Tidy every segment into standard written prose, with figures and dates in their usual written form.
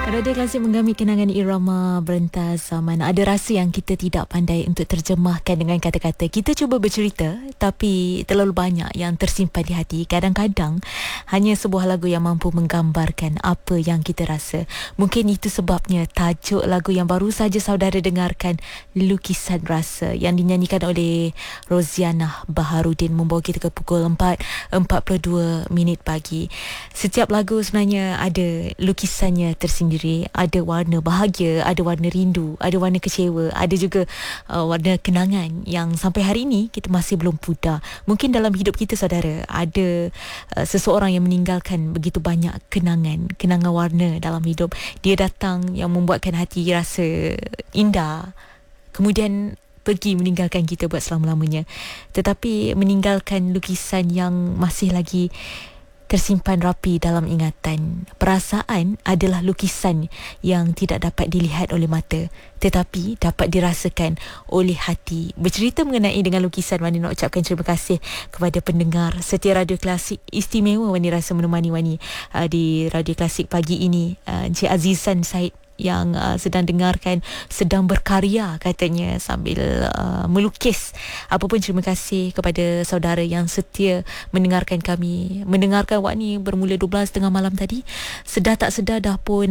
Radio Klasik menggami kenangan irama berentas zaman. Ada rasa yang kita tidak pandai untuk terjemahkan dengan kata-kata. Kita cuba bercerita, tapi terlalu banyak yang tersimpan di hati. Kadang-kadang hanya sebuah lagu yang mampu menggambarkan apa yang kita rasa. Mungkin itu sebabnya tajuk lagu yang baru saja saudara dengarkan, Lukisan Rasa, yang dinyanyikan oleh Roziana Baharudin, membawa kita ke pukul 4.42 pagi. Setiap lagu sebenarnya ada lukisannya tersendiri. Ada warna bahagia, ada warna rindu, ada warna kecewa, ada juga warna kenangan yang sampai hari ini kita masih belum pudar. Mungkin dalam hidup kita, saudara, ada seseorang yang meninggalkan begitu banyak kenangan warna dalam hidup. Dia datang yang membuatkan hati rasa indah, kemudian pergi meninggalkan kita buat selama-lamanya. Tetapi meninggalkan lukisan yang masih lagi tersimpan rapi dalam ingatan. Perasaan adalah lukisan yang tidak dapat dilihat oleh mata, tetapi dapat dirasakan oleh hati. Bercerita mengenai dengan lukisan, Wani nak ucapkan terima kasih kepada pendengar setia Radio Klasik. Istimewa Wani rasa menemani Wani di Radio Klasik pagi ini. Encik Azizan Said yang sedang dengarkan, sedang berkarya katanya sambil melukis. Apapun, terima kasih kepada saudara yang setia mendengarkan kami, mendengarkan Wani bermula 12.30 malam tadi. Sedar tak sedar dah pun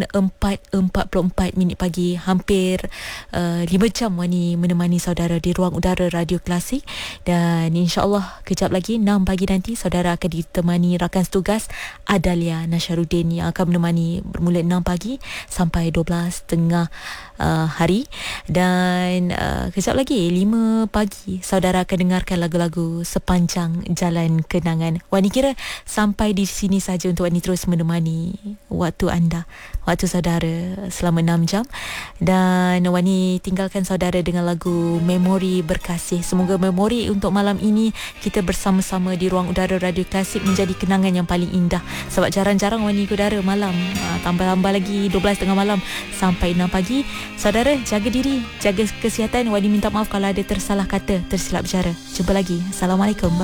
4.44 pagi. Hampir 5 jam Wani menemani saudara di ruang udara Radio Klasik. Dan insyaAllah kejap lagi 6 pagi nanti saudara akan ditemani rakan setugas Adalia Nasharuddin yang akan menemani bermula 6 pagi sampai 12.30 hari. Dan kejap lagi 5 pagi saudara akan dengarkan lagu-lagu sepanjang jalan kenangan. Wani kira sampai di sini saja untuk Wani terus menemani waktu anda, waktu saudara selama 6 jam. Dan Wani tinggalkan saudara dengan lagu Memori Berkasih. Semoga memori untuk malam ini kita bersama-sama di ruang udara Radio Klasik menjadi kenangan yang paling indah. Sebab jarang-jarang Wani ikut udara malam, tambah-tambah lagi 12.30 malam sampai 6 pagi. Saudara, jaga diri, jaga kesihatan. Wani minta maaf kalau ada tersalah kata, tersilap bicara. Jumpa lagi. Assalamualaikum. Bye.